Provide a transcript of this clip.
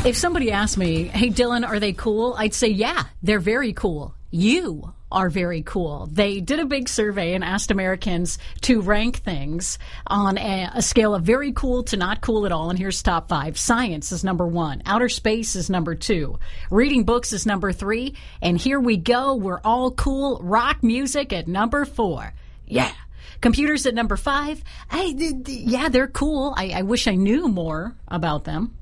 If somebody asked me, hey, Dylan, are they cool? I'd say, yeah, they're very cool. You are very cool. They did a big survey and asked Americans to rank things on a scale of very cool to not cool at all. And here's top 5. Science is number 1. Outer space is number 2. Reading books is number 3. And here we go. We're all cool. Rock music at number 4. Yeah. Computers at number 5. Yeah, they're cool. I wish I knew more about them.